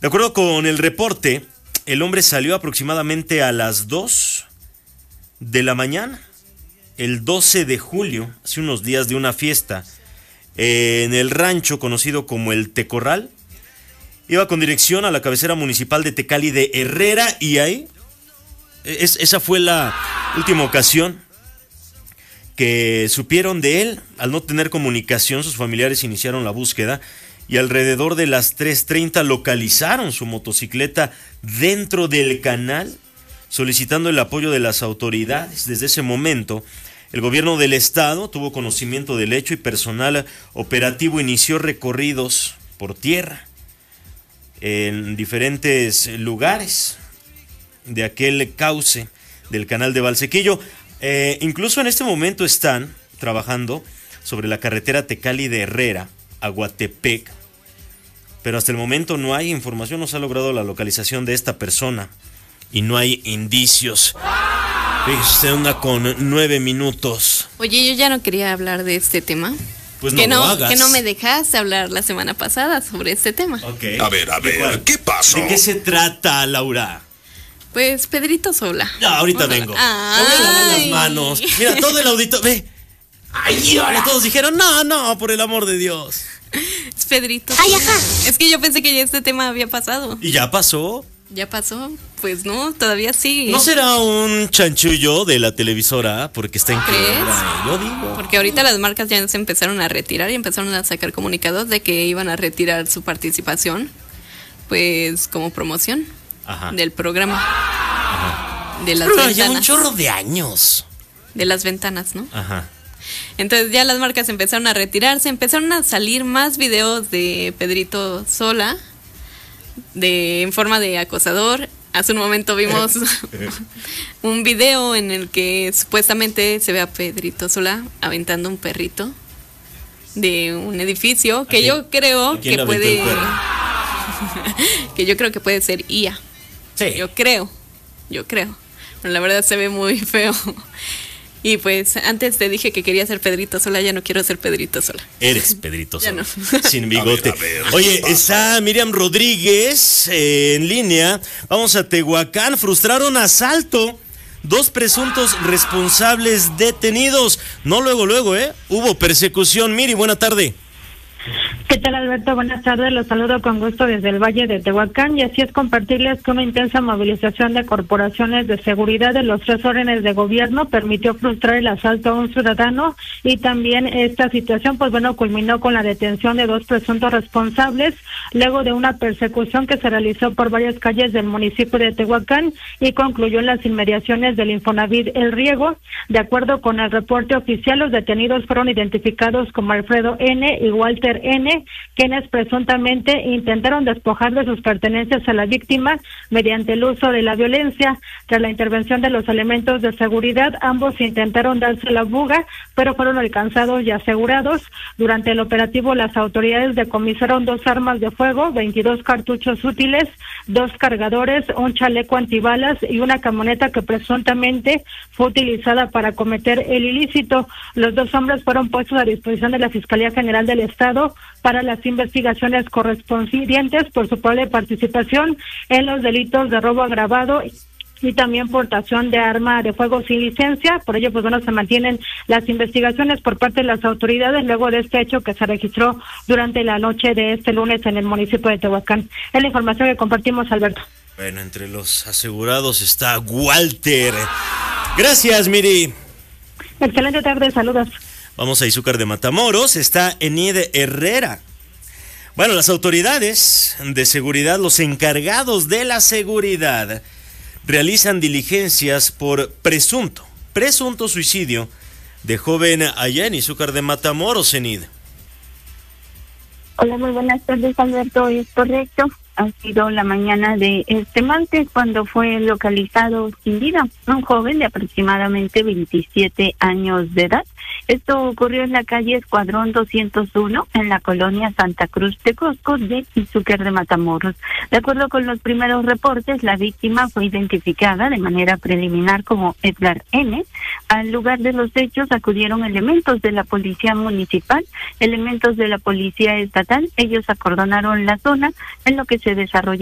De acuerdo con el reporte, el hombre salió aproximadamente a las 2 de la mañana, el 12 de julio, hace unos días, de una fiesta en el rancho conocido como el Tecorral. Iba con dirección a la cabecera municipal de Tecali de Herrera y ahí, esa fue la última ocasión que supieron de él. Al no tener comunicación, sus familiares iniciaron la búsqueda y alrededor de las 3:30 localizaron su motocicleta dentro del canal, solicitando el apoyo de las autoridades. Desde ese momento, el gobierno del estado tuvo conocimiento del hecho y personal operativo inició recorridos por tierra en diferentes lugares de aquel cauce del canal de Valsequillo. Incluso en este momento están trabajando sobre la carretera Tecali de Herrera a Guatepec, pero hasta el momento no hay información, no se ha logrado la localización de esta persona y no hay indicios. Fíjese, 1:09. Oye, yo ya no quería hablar de este tema. Pues no lo hagas. Que no me dejaste hablar la semana pasada sobre este tema. Okay. A ver, ¿qué pasó? ¿De qué se trata, Laura? Pues Pedrito Sola. Ya, ahorita vengo. Voy a lavar las manos. Mira, todo el audito, ve. Ay, ahora todos dijeron, no, por el amor de Dios. Es Pedrito. Ay, ajá. Es que yo pensé que ya este tema había pasado. ¿Y ya pasó? ¿Ya pasó? Pues no, todavía sigue. ¿No será un chanchullo de la televisora porque está en quiebra? Yo digo. Porque ahorita las marcas ya se empezaron a retirar y empezaron a sacar comunicados de que iban a retirar su participación, pues como promoción. Ajá. Del programa. Ajá. De las ventanas. Ya un chorro de años. De las ventanas, ¿no? Ajá. Entonces ya las marcas empezaron a retirarse, empezaron a salir más videos de Pedrito Sola en forma de acosador. Hace un momento vimos un video en el que supuestamente se ve a Pedrito Sola aventando un perrito de un edificio que yo creo que puede que yo creo que puede ser IA. Sí. Yo creo. Pero la verdad se ve muy feo. Y pues antes te dije que quería ser Pedrito Sola, ya no quiero ser Pedrito Sola. Eres Pedrito Sola. No. Sin bigote. A ver, oye, está Miriam Rodríguez en línea. Vamos a Tehuacán. Frustraron asalto. 2 presuntos responsables detenidos. No luego, hubo persecución. Miri, buena tarde. ¿Qué tal, Alberto? Buenas tardes, los saludo con gusto desde el Valle de Tehuacán y así es compartirles que una intensa movilización de corporaciones de seguridad de los 3 órdenes de gobierno permitió frustrar el asalto a un ciudadano y también esta situación culminó con la detención de 2 presuntos responsables luego de una persecución que se realizó por varias calles del municipio de Tehuacán y concluyó en las inmediaciones del Infonavit El Riego. De acuerdo con el reporte oficial, los detenidos fueron identificados como Alfredo N. y Walter N., quienes presuntamente intentaron despojar de sus pertenencias a la víctima mediante el uso de la violencia. Tras la intervención de los elementos de seguridad, ambos intentaron darse la fuga, pero fueron alcanzados y asegurados. Durante el operativo, las autoridades decomisaron 2 armas de fuego, 22 cartuchos útiles, 2 cargadores, un chaleco antibalas y una camioneta que presuntamente fue utilizada para cometer el ilícito. Los 2 hombres fueron puestos a disposición de la Fiscalía General del Estado para las investigaciones correspondientes por su probable participación en los delitos de robo agravado y también portación de arma de fuego sin licencia. Por ello, se mantienen las investigaciones por parte de las autoridades luego de este hecho que se registró durante la noche de este lunes en el municipio de Tehuacán. Es la información que compartimos, Alberto. Bueno, entre los asegurados está Walter. Gracias, Miri. Excelente tarde, saludos. Vamos a Izúcar de Matamoros, está Eniede Herrera. Bueno, las autoridades de seguridad, los encargados de la seguridad, realizan diligencias por presunto suicidio de joven allá en Izúcar de Matamoros, Eniede. Hola, muy buenas tardes, Alberto. Es correcto. Ha sido la mañana de este martes cuando fue localizado sin vida un joven de aproximadamente 27 años de edad. Esto ocurrió en la calle Escuadrón 201 en la colonia Santa Cruz de Cosco de Izúcar de Matamoros. De acuerdo con los primeros reportes, la víctima fue identificada de manera preliminar como Edgar N. Al lugar de los hechos acudieron elementos de la policía municipal, elementos de la policía estatal. Ellos acordonaron la zona en lo que se desarrolla